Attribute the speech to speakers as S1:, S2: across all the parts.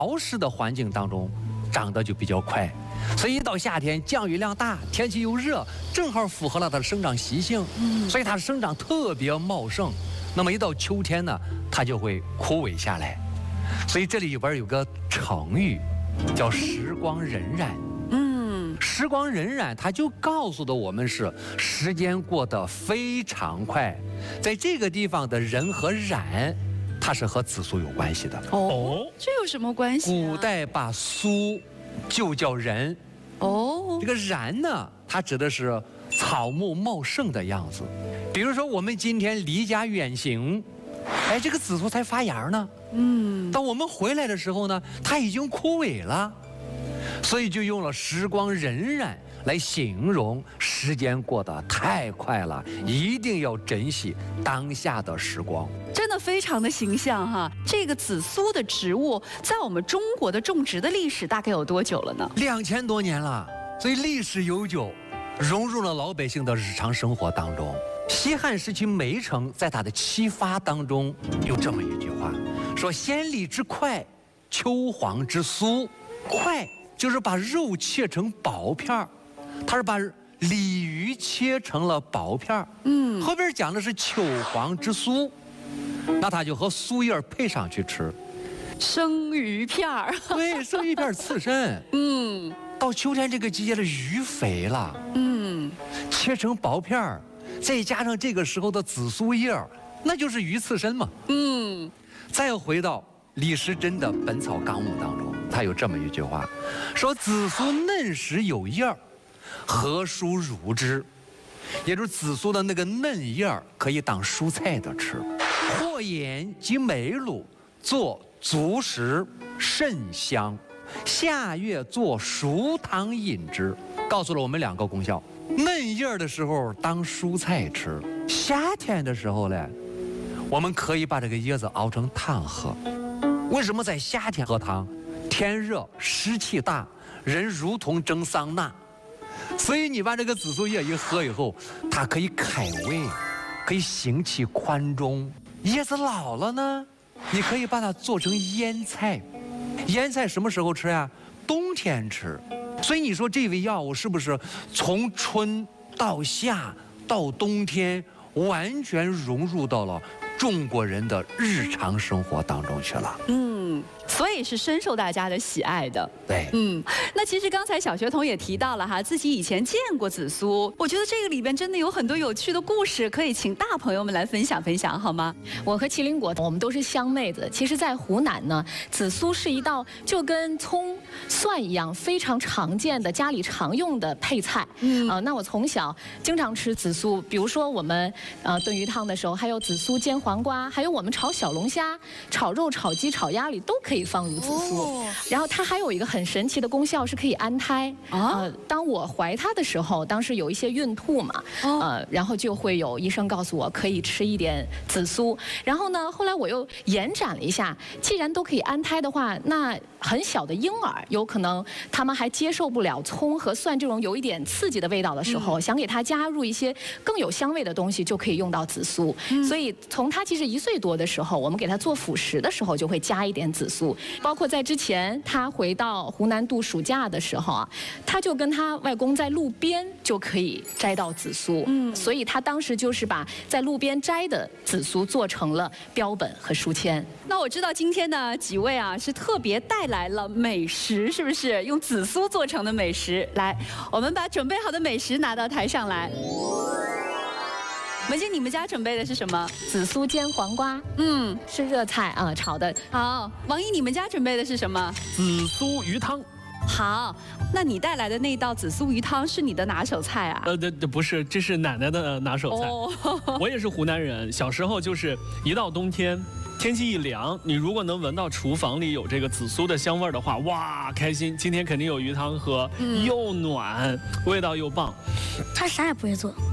S1: 潮湿的环境当中长得就比较快，所以一到夏天降雨量大，天气又热，正好符合了它的生长习性，所以它的生长特别茂盛。那么一到秋天呢，它就会枯萎下来。所以这里边有个成语，叫时光荏苒。时光荏苒，它就告诉的我们是时间过得非常快。在这个地方的荏和苒，它是和紫苏有关系的。
S2: 这有什么关系？
S1: 古代把苏就叫荏。这个苒呢，它指的是草木茂盛的样子。比如说我们今天离家远行，这个紫苏才发芽呢。当我们回来的时候呢，它已经枯萎了。所以就用了时光荏苒来形容时间过得太快了，一定要珍惜当下的时光。
S2: 真的非常的形象哈。这个紫苏的植物在我们中国的种植的历史大概有多久了呢
S1: ？2000多年了，所以历史悠久，融入了老百姓的日常生活当中。西汉时期梅城在他的启发当中有这么一句话，说先礼之快，秋黄之苏。快就是把肉切成薄片儿，它是把鲤鱼切成了薄片儿。后边讲的是秋黄之苏，那它就和苏叶配上去吃。
S2: 生鱼片儿，
S1: 对，生鱼片刺身。到秋天这个季节的鱼肥了，切成薄片儿，再加上这个时候的紫苏叶，那就是鱼刺身嘛。再回到李时珍的《本草纲目》当中，他有这么一句话，说紫苏嫩时有叶儿，何蔬如之？也就是紫苏的那个嫩叶儿可以当蔬菜的吃。或盐及梅卤做足食，甚香。夏月做熟汤饮之，告诉了我们2个功效。嫩叶的时候当蔬菜吃，夏天的时候呢，我们可以把这个叶子熬成汤喝。为什么在夏天喝汤？天热湿气大，人如同蒸桑拿，所以你把这个紫苏叶一喝以后，它可以开胃，可以行气宽中。叶子老了呢，你可以把它做成腌菜。腌菜什么时候吃呀？冬天吃。所以你说这味药物是不是从春到夏到冬天完全融入到了中国人的日常生活当中去了？
S2: 所以是深受大家的喜爱的。
S1: 对，
S2: 那其实刚才小学童也提到了哈，自己以前见过紫苏，我觉得这个里边真的有很多有趣的故事，可以请大朋友们来分享分享，好吗？
S3: 我和麒麟果，我们都是乡妹子。其实，在湖南呢，紫苏是一道就跟葱、蒜一样非常常见的家里常用的配菜。那我从小经常吃紫苏，比如说我们炖鱼汤的时候，还有紫苏煎黄瓜，还有我们炒小龙虾、炒肉、炒鸡、炒鸭里都可以放入紫苏。然后它还有一个很神奇的功效，是可以安胎。当我怀它的时候，当时有一些孕吐嘛，然后就会有医生告诉我可以吃一点紫苏。然后呢，后来我又延展了一下，既然都可以安胎的话，那很小的婴儿有可能他们还接受不了葱和蒜这种有一点刺激的味道的时候，想给它加入一些更有香味的东西，就可以用到紫苏。所以从它其实1岁多的时候，我们给它做辅食的时候就会加一点紫苏。包括在之前他回到湖南度暑假的时候啊，他就跟他外公在路边就可以摘到紫苏。所以他当时就是把在路边摘的紫苏做成了标本和书签。
S2: 那我知道今天呢几位啊是特别带来了美食，是不是？用紫苏做成的美食，来，我们把准备好的美食拿到台上来。文静，你们家准备的是什么？
S3: 紫苏煎黄瓜，是热菜啊，炒的。
S2: 好，王毅，你们家准备的是什么？
S4: 紫苏鱼汤。
S2: 好，那你带来的那道紫苏鱼汤是你的拿手菜啊？
S4: 不是，这是奶奶的拿手菜。我也是湖南人，小时候就是一到冬天，天气一凉，你如果能闻到厨房里有这个紫苏的香味的话，哇，开心！今天肯定有鱼汤喝，又暖，味道又棒。
S5: 他啥也不会做。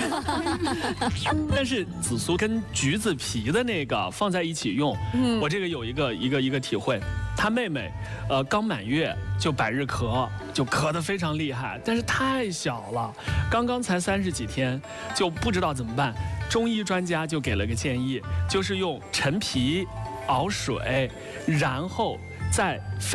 S4: 但是紫苏跟橘子皮的那个放在一起用，我这个有一个体会。他妹妹，刚满月就百日咳，就咳得非常厉害，但是太小了，刚刚才30几天，就不知道怎么办。中医专家就给了个建议，就是用陈皮熬水，然后在